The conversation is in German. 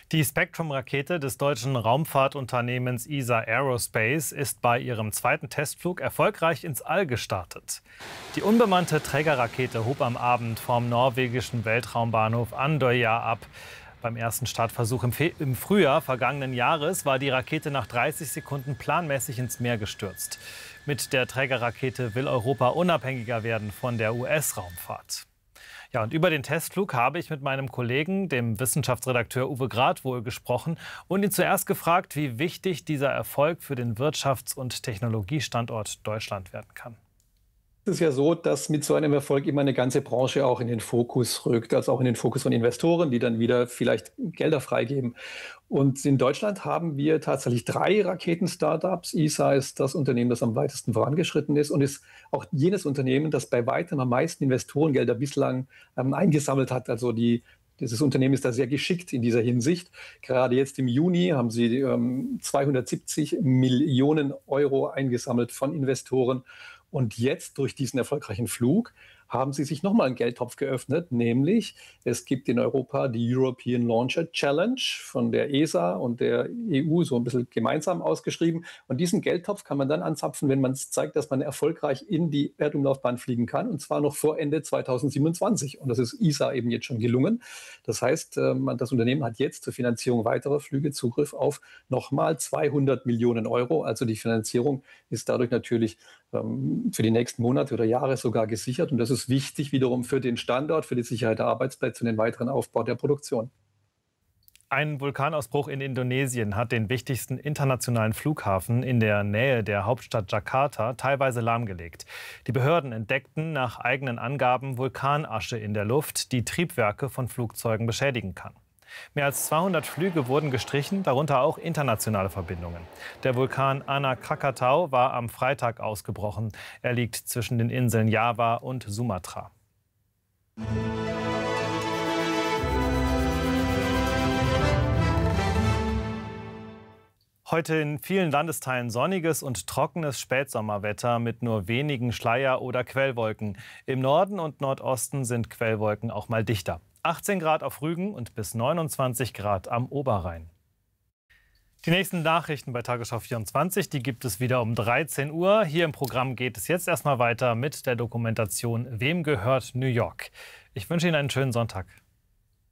Die Spectrum-Rakete des deutschen Raumfahrtunternehmens ESA Aerospace ist bei ihrem zweiten Testflug erfolgreich ins All gestartet. Die unbemannte Trägerrakete hob am Abend vom norwegischen Weltraumbahnhof Andøya ab. Beim ersten Startversuch im Frühjahr vergangenen Jahres war die Rakete nach 30 Sekunden planmäßig ins Meer gestürzt. Mit der Trägerrakete will Europa unabhängiger werden von der US-Raumfahrt. Ja, und über den Testflug habe ich mit meinem Kollegen, dem Wissenschaftsredakteur Uwe Gradwohl, gesprochen und ihn zuerst gefragt, wie wichtig dieser Erfolg für den Wirtschafts- und Technologiestandort Deutschland werden kann. Es ist ja so, dass mit so einem Erfolg immer eine ganze Branche auch in den Fokus rückt, also auch in den Fokus von Investoren, die dann wieder vielleicht Gelder freigeben. Und in Deutschland haben wir tatsächlich 3 Raketen-Startups. ESA ist das Unternehmen, das am weitesten vorangeschritten ist und ist auch jenes Unternehmen, das bei weitem am meisten Investorengelder bislang eingesammelt hat. Also dieses Unternehmen ist da sehr geschickt in dieser Hinsicht. Gerade jetzt im Juni haben sie 270 Millionen Euro eingesammelt von Investoren. Und jetzt durch diesen erfolgreichen Flug haben sie sich nochmal einen Geldtopf geöffnet, nämlich es gibt in Europa die European Launcher Challenge von der ESA und der EU so ein bisschen gemeinsam ausgeschrieben. Und diesen Geldtopf kann man dann anzapfen, wenn man zeigt, dass man erfolgreich in die Erdumlaufbahn fliegen kann, und zwar noch vor Ende 2027. Und das ist ESA eben jetzt schon gelungen. Das heißt, das Unternehmen hat jetzt zur Finanzierung weiterer Flüge Zugriff auf nochmal 200 Millionen Euro. Also die Finanzierung ist dadurch natürlich für die nächsten Monate oder Jahre sogar gesichert. Und das ist wichtig wiederum für den Standort, für die Sicherheit der Arbeitsplätze und den weiteren Aufbau der Produktion. Ein Vulkanausbruch in Indonesien hat den wichtigsten internationalen Flughafen in der Nähe der Hauptstadt Jakarta teilweise lahmgelegt. Die Behörden entdeckten nach eigenen Angaben Vulkanasche in der Luft, die Triebwerke von Flugzeugen beschädigen kann. Mehr als 200 Flüge wurden gestrichen, darunter auch internationale Verbindungen. Der Vulkan Anak Krakatau war am Freitag ausgebrochen. Er liegt zwischen den Inseln Java und Sumatra. Heute in vielen Landesteilen sonniges und trockenes Spätsommerwetter mit nur wenigen Schleier- oder Quellwolken. Im Norden und Nordosten sind Quellwolken auch mal dichter. 18 Grad auf Rügen und bis 29 Grad am Oberrhein. Die nächsten Nachrichten bei Tagesschau 24, die gibt es wieder um 13 Uhr. Hier im Programm geht es jetzt erstmal weiter mit der Dokumentation Wem gehört New York? Ich wünsche Ihnen einen schönen Sonntag.